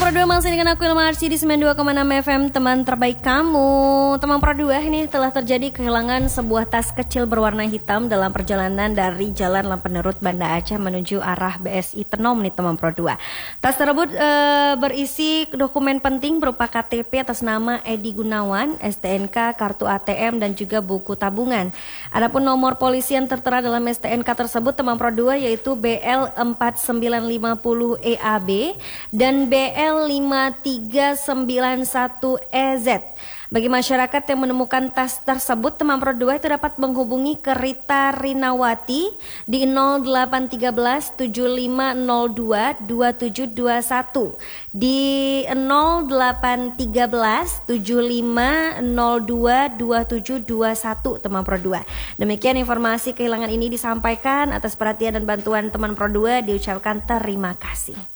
Pro 2 masih dengan aku Ilma Arsy di 92,6 FM, teman terbaik kamu. Teman Pro 2, ini telah terjadi kehilangan sebuah tas kecil berwarna hitam dalam perjalanan dari Jalan Lempenerut Banda Aceh menuju arah BSI Tenom nih teman Pro 2. Tas tersebut berisi dokumen penting berupa KTP atas nama Edi Gunawan, STNK, kartu ATM dan juga buku tabungan. Adapun nomor polisi yang tertera dalam STNK tersebut teman Pro 2 yaitu BL 4950 EAB dan BL 5391EZ. Bagi masyarakat yang menemukan tas tersebut, teman Pro 2 itu dapat menghubungi ke Rita Rinawati di 0813 7502 2721 di 0813 7502 2721 teman Pro 2. Demikian informasi kehilangan ini disampaikan. Atas perhatian dan bantuan teman Pro 2 diucapkan terima kasih.